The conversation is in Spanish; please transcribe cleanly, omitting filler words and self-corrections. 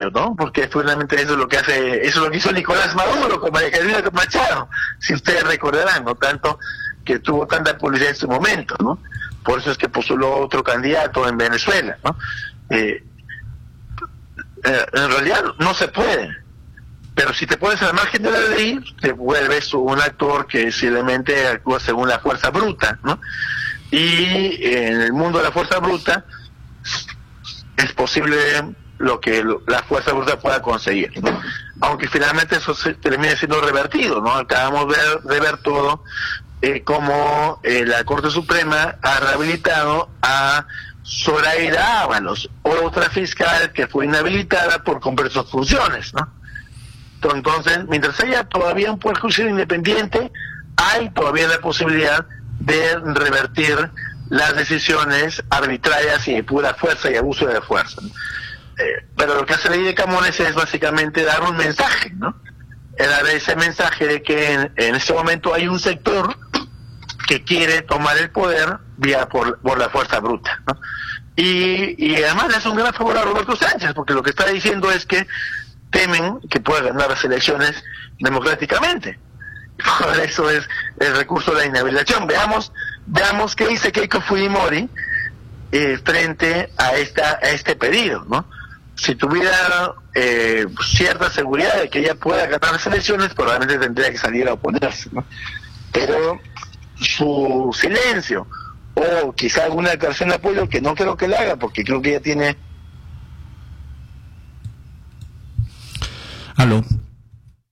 hecho, ¿no? Porque finalmente eso es lo que hace, eso es lo que hizo Nicolás Maduro con María Corina Machado, si ustedes recordarán, ¿no? Tanto que tuvo tanta publicidad en su momento, ¿no? Por eso es que postuló otro candidato en Venezuela, ¿no? En realidad no se puede, pero si te pones al margen de la ley, te vuelves un actor que simplemente actúa según la fuerza bruta, ¿no? Y en el mundo de la fuerza bruta es posible lo que la fuerza bruta pueda conseguir, ¿no? Aunque finalmente eso se termine siendo revertido, ¿no? Acabamos de ver todo como la Corte Suprema ha rehabilitado a Zoraida Ábalos, otra fiscal que fue inhabilitada por cumplir sus funciones, ¿no? Entonces, mientras haya todavía un poder judicial independiente, hay todavía la posibilidad de revertir las decisiones arbitrarias y de pura fuerza y abuso de la fuerza, ¿no? Pero lo que hace la ley de Camones es básicamente dar un mensaje, ¿no? Dar ese mensaje de que en este momento hay un sector que quiere tomar el poder por la fuerza bruta, ¿no? Y además le hace un gran favor a Roberto Sánchez, porque lo que está diciendo es que temen que pueda ganar las elecciones democráticamente. Por eso es el recurso de la inhabilitación. Veamos qué dice Keiko Fujimori frente a este pedido, ¿no? Si tuviera cierta seguridad de que ella pueda ganar las elecciones, probablemente tendría que salir a oponerse, ¿no? Pero su silencio o quizá alguna declaración de apoyo, que no creo que la haga, porque creo que ella tiene... Aló.